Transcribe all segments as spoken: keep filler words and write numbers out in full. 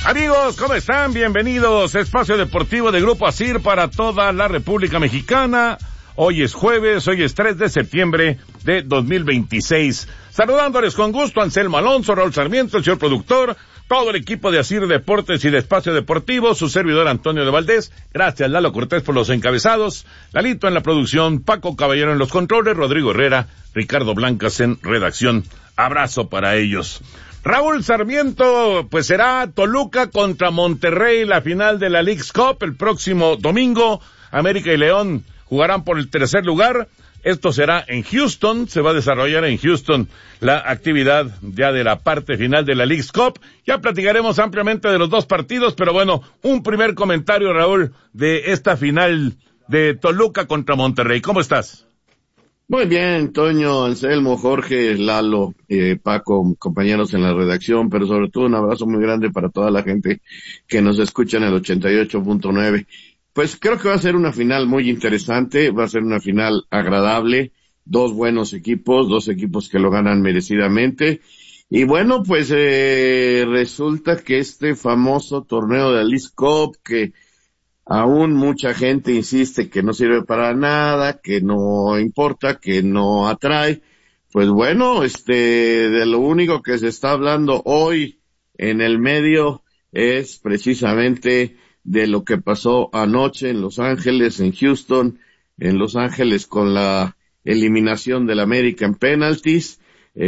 Amigos, ¿cómo están? Bienvenidos a Espacio Deportivo de Grupo ASIR para toda la República Mexicana. Hoy es jueves, hoy es tres de septiembre de dos mil veintiséis. Saludándoles con gusto Anselmo Alonso, Raúl Sarmiento, el señor productor, todo el equipo de ASIR Deportes y de Espacio Deportivo, su servidor Antonio de Valdés. Gracias Lalo Cortés por los encabezados, Lalito en la producción, Paco Caballero en los controles, Rodrigo Herrera, Ricardo Blancas en redacción. Abrazo para ellos. Raúl Sarmiento, pues será Toluca contra Monterrey, la final de la Leagues Cup el próximo domingo. América y León jugarán por el tercer lugar. Esto será en Houston, se va a desarrollar en Houston la actividad ya de la parte final de la Leagues Cup. Ya platicaremos ampliamente de los dos partidos, pero bueno, un primer comentario, Raúl, de esta final de Toluca contra Monterrey. ¿Cómo estás? Muy bien, Toño, Anselmo, Jorge, Lalo, eh, Paco, compañeros en la redacción, pero sobre todo un abrazo muy grande para toda la gente que nos escucha en el ochenta y ocho punto nueve. Pues creo que va a ser una final muy interesante, va a ser una final agradable, dos buenos equipos, dos equipos que lo ganan merecidamente. Y bueno, pues eh, resulta que este famoso torneo de la Leagues Cup, que aún mucha gente insiste que no sirve para nada, que no importa, que no atrae. Pues bueno, este, de lo único que se está hablando hoy en el medio es precisamente de lo que pasó anoche en Los Ángeles, en Houston, en Los Ángeles con la eliminación del América en penalties,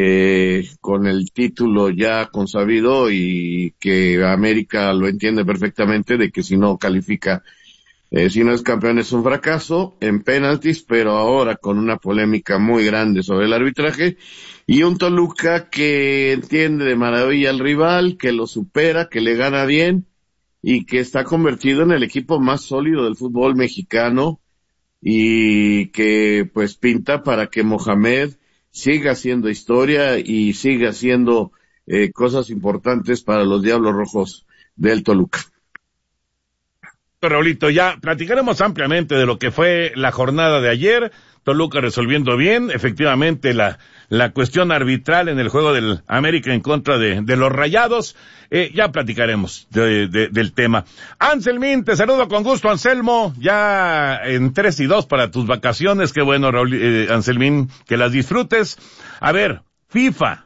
eh, con el título ya consabido y que América lo entiende perfectamente de que si no califica, eh, si no es campeón es un fracaso en penalties, pero ahora con una polémica muy grande sobre el arbitraje y un Toluca que entiende de maravilla al rival, que lo supera, que le gana bien y que está convertido en el equipo más sólido del fútbol mexicano y que pues pinta para que Mohamed siga haciendo historia y siga haciendo eh, cosas importantes para los Diablos Rojos del Toluca. Raulito, ya platicaremos ampliamente de lo que fue la jornada de ayer. Toluca resolviendo bien, efectivamente, la la cuestión arbitral en el juego del América en contra de, de los Rayados. Eh, ya platicaremos de, de, del tema. Anselmín, te saludo con gusto, Anselmo, ya en tres y dos para tus vacaciones. Qué bueno, Raúl, eh, Anselmín, que las disfrutes. A ver, FIFA.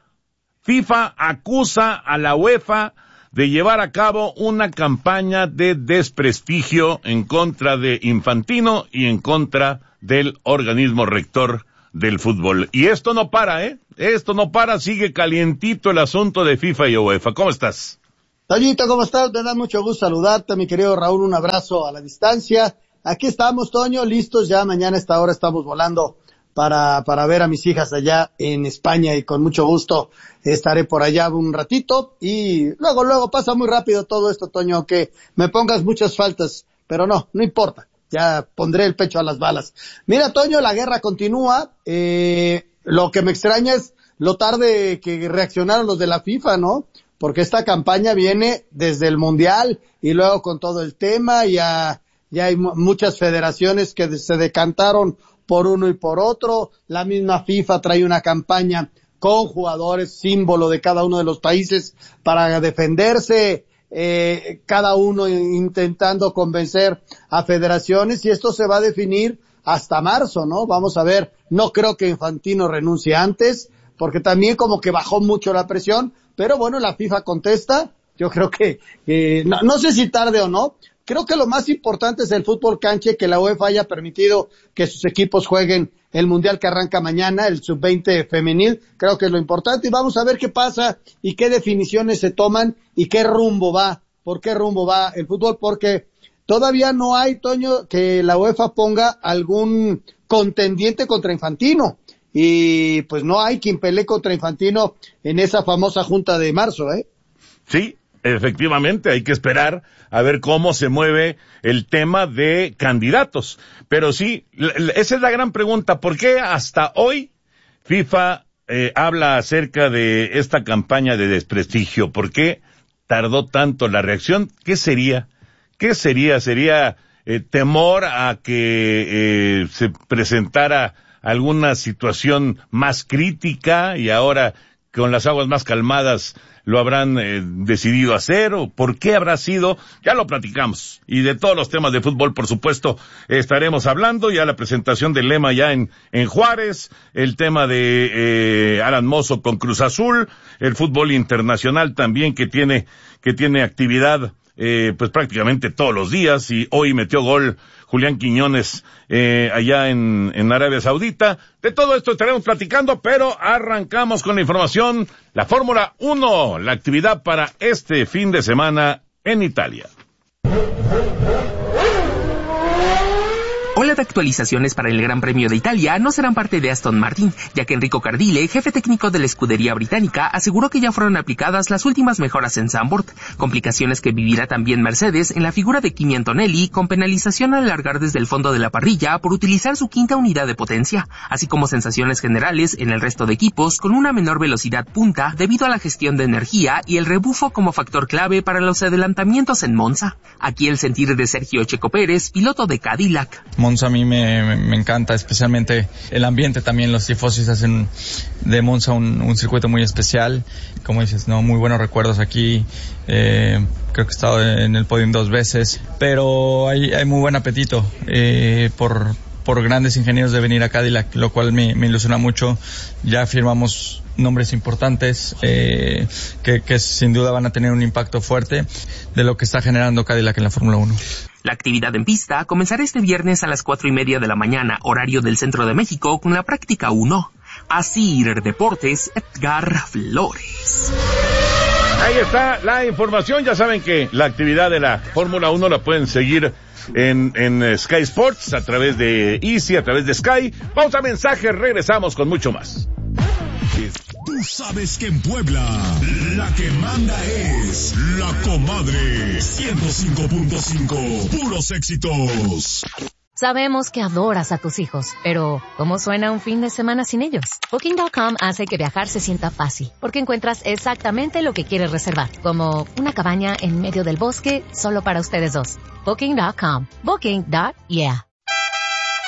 FIFA acusa a la UEFA de llevar a cabo una campaña de desprestigio en contra de Infantino y en contra del organismo rector del fútbol. Y esto no para, ¿eh? Esto no para, sigue calientito el asunto de FIFA y UEFA. ¿Cómo estás? Toñito, ¿cómo estás? Me da mucho gusto saludarte, mi querido Raúl, un abrazo a la distancia. Aquí estamos, Toño, listos ya, mañana a esta hora estamos volando para para ver a mis hijas allá en España y con mucho gusto estaré por allá un ratito y luego, luego pasa muy rápido todo esto, Toño, que me pongas muchas faltas, pero no, no importa. Ya pondré el pecho a las balas. Mira, Toño, la guerra continúa. Eh, lo que me extraña es lo tarde que reaccionaron los de la FIFA, ¿no? Porque esta campaña viene desde el Mundial y luego con todo el tema. Ya, ya hay m- muchas federaciones que se decantaron por uno y por otro. La misma FIFA trae una campaña con jugadores símbolo de cada uno de los países para defenderse. Eh, cada uno intentando convencer a federaciones y esto se va a definir hasta marzo, ¿no? Vamos a ver, no creo que Infantino renuncie antes, porque también como que bajó mucho la presión, pero bueno, la FIFA contesta, yo creo que, eh, no, no sé si tarde o no, creo que lo más importante es el fútbol canche, que la UEFA haya permitido que sus equipos jueguen el mundial que arranca mañana, el sub veinte femenil, creo que es lo importante y vamos a ver qué pasa y qué definiciones se toman y qué rumbo va, por qué rumbo va el fútbol, porque todavía no hay, Toño, que la UEFA ponga algún contendiente contra Infantino y pues no hay quien pelee contra Infantino en esa famosa junta de marzo, ¿eh? Sí, efectivamente, hay que esperar a ver cómo se mueve el tema de candidatos. Pero sí, esa es la gran pregunta. ¿Por qué hasta hoy FIFA eh, habla acerca de esta campaña de desprestigio? ¿Por qué tardó tanto la reacción? ¿Qué sería? ¿Qué sería? ¿Sería eh, temor a que eh, se presentara alguna situación más crítica y ahora con las aguas más calmadas lo habrán eh, decidido hacer, o por qué habrá sido, ya lo platicamos. Y de todos los temas de fútbol, por supuesto, estaremos hablando. Ya la presentación del lema ya en, en Juárez, el tema de eh, Alan Mozo con Cruz Azul, el fútbol internacional también que tiene, que tiene actividad eh, pues prácticamente todos los días, y hoy metió gol Julián Quiñones eh, allá en, en Arabia Saudita. De todo esto estaremos platicando, pero arrancamos con la información. La Fórmula uno, la actividad para este fin de semana en Italia. Ola de actualizaciones para el Gran Premio de Italia no serán parte de Aston Martin, ya que Enrico Cardile, jefe técnico de la escudería británica, aseguró que ya fueron aplicadas las últimas mejoras en Zandvoort, complicaciones que vivirá también Mercedes en la figura de Kimi Antonelli, con penalización al largar desde el fondo de la parrilla por utilizar su quinta unidad de potencia, así como sensaciones generales en el resto de equipos con una menor velocidad punta debido a la gestión de energía y el rebufo como factor clave para los adelantamientos en Monza. Aquí el sentir de Sergio Checo Pérez, piloto de Cadillac. Monza a mí me, me, me encanta, especialmente el ambiente también. Los tifosis hacen de Monza un, un circuito muy especial. Como dices, no, muy buenos recuerdos aquí. Eh, creo que he estado en el podium dos veces, pero hay, hay muy buen apetito eh, por, por grandes ingenieros de venir a Cadillac, lo cual me, me ilusiona mucho. Ya firmamos nombres importantes eh, que, que sin duda van a tener un impacto fuerte de lo que está generando Cadillac en la Fórmula uno. La actividad en pista comenzará este viernes a las cuatro y media de la mañana, horario del centro de México, con la práctica uno. Asir Deportes, Edgar Flores. Ahí está la información. Ya saben que la actividad de la Fórmula uno la pueden seguir en, en Sky Sports, a través de Easy, a través de Sky. Pausa mensaje, regresamos con mucho más. Tú sabes que en Puebla la que manda es La Comadre. ciento cinco punto cinco, puros éxitos. Sabemos que adoras a tus hijos, pero ¿cómo suena un fin de semana sin ellos? Booking punto com hace que viajar se sienta fácil, porque encuentras exactamente lo que quieres reservar, como una cabaña en medio del bosque solo para ustedes dos. Booking punto com. Booking. Yeah.